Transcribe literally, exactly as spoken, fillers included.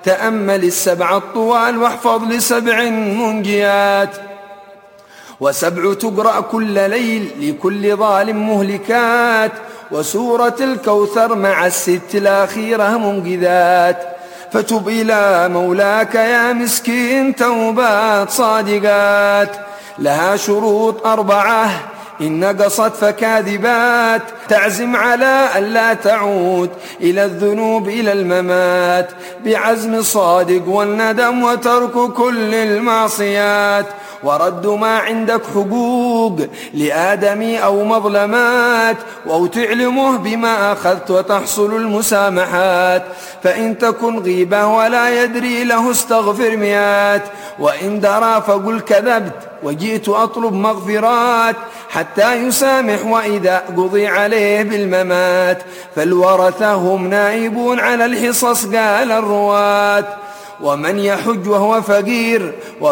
تأمل السبع الطوال واحفظ لسبع منجيات. وسبع تقرأ كل ليل لكل ظالم مهلكات، وسورة الكوثر مع الست الأخيرة منقذات. فتب إلى مولاك يا مسكين توبات صادقات، لها شروط أربعة إن نقصت فكاذبات، تعزم على أن لا تعود إلى الذنوب إلى الممات بعزم صادق والندم وترك كل المعصيات، ورد ما عندك حقوق لآدمي أو مظلمات، أو تعلمه بما أخذت وتحصل المسامحات. فإن تكن غيبة ولا يدري له استغفر مئات، وإن درى فقل كذبت وجئت أطلب مغفرات حتى يسامح وإذا قضي عليه بالممات. فالورثة هم نائبون على الحصص قال الرواة، ومن يحج وهو فقير